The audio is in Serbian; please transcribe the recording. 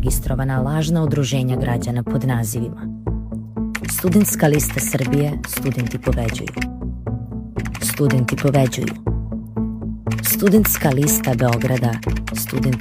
registrovana lažna udruženja građana pod nazivima Studentska lista Srbije, Studenti pobeđuju, Studenti pobeđuju, Studentska lista Beograda, Studenti